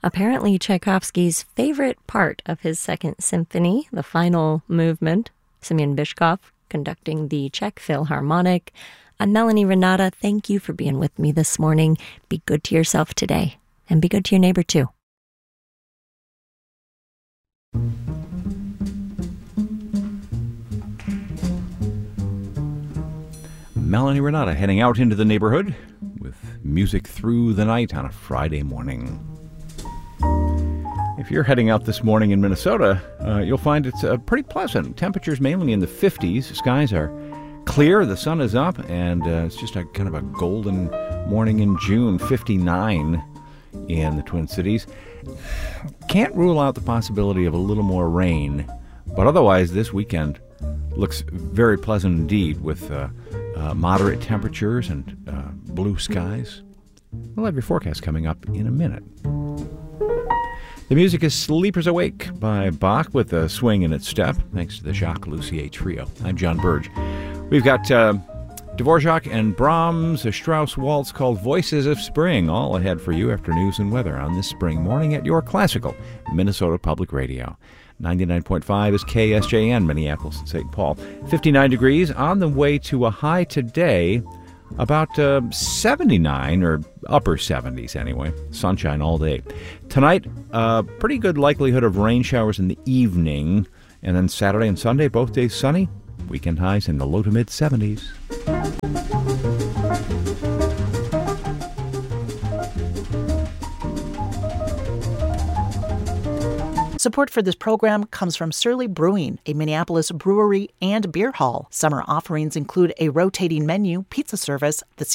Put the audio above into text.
Apparently, Tchaikovsky's favorite part of his Second Symphony, the final movement, Semyon Bychkov conducting the Czech Philharmonic. I'm Melanie Renata. Thank you for being with me this morning. Be good to yourself today, and be good to your neighbor, too. Melanie Renata heading out into the neighborhood with music through the night on a Friday morning. If you're heading out this morning in Minnesota, you'll find it's pretty pleasant. Temperatures mainly in the 50s. Skies are clear, the sun is up, and it's just a kind of a golden morning in June. 59 in the Twin Cities. Can't rule out the possibility of a little more rain, but otherwise this weekend looks very pleasant indeed with moderate temperatures and blue skies. We'll have your forecast coming up in a minute. The music is Sleepers Awake by Bach with a swing in its step, thanks to the Jacques Lussier Trio. I'm John Burge. We've got Dvorak and Brahms, a Strauss waltz called Voices of Spring, all ahead for you after news and weather on this spring morning at your classical Minnesota Public Radio. 99.5 is KSJN, Minneapolis and St. Paul. 59 degrees, on the way to a high today, about 79, or upper 70s anyway. Sunshine all day. Tonight, pretty good likelihood of rain showers in the evening. And then Saturday and Sunday, both days sunny. Weekend highs in the low to mid 70s. Support for this program comes from Surly Brewing, a Minneapolis brewery and beer hall. Summer offerings include a rotating menu, pizza service, the